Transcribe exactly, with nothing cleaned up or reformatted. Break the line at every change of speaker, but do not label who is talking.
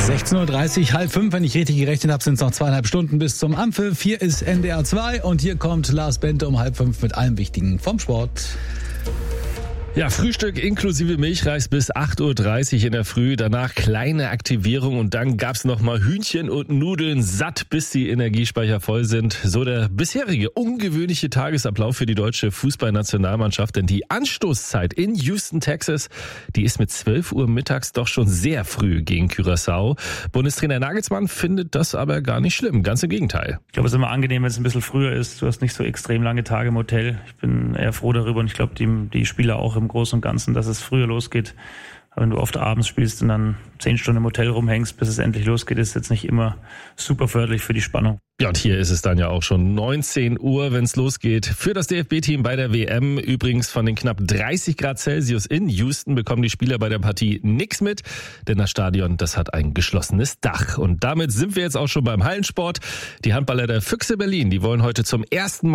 sechzehn Uhr dreißig, halb fünf, wenn ich richtig gerechnet habe, sind es noch zweieinhalb Stunden bis zum Ampfiff. Hier ist N D R zwei und hier kommt Lars Bente um halb fünf mit allem Wichtigen vom Sport.
Ja, Frühstück inklusive Milchreis bis acht Uhr dreißig in der Früh, danach kleine Aktivierung und dann gab's noch mal Hühnchen und Nudeln satt, bis die Energiespeicher voll sind. So der bisherige ungewöhnliche Tagesablauf für die deutsche Fußballnationalmannschaft, denn die Anstoßzeit in Houston, Texas, die ist mit zwölf Uhr mittags doch schon sehr früh gegen Curaçao. Bundestrainer Nagelsmann findet das aber gar nicht schlimm, ganz im Gegenteil.
Ich glaube, es ist immer angenehm, wenn es ein bisschen früher ist. Du hast nicht so extrem lange Tage im Hotel. Ich bin eher froh darüber und ich glaube, die, die Spieler auch im Großen und Ganzen, dass es früher losgeht. Aber wenn du oft abends spielst und dann zehn Stunden im Hotel rumhängst, bis es endlich losgeht, ist jetzt nicht immer super förderlich für die Spannung.
Ja, und hier ist es dann ja auch schon neunzehn Uhr, wenn es losgeht. Für das D F B-Team bei der W M. Übrigens von den knapp dreißig Grad Celsius in Houston bekommen die Spieler bei der Partie nichts mit, denn das Stadion, das hat ein geschlossenes Dach. Und damit sind wir jetzt auch schon beim Hallensport. Die Handballer der Füchse Berlin, die wollen heute zum ersten Mal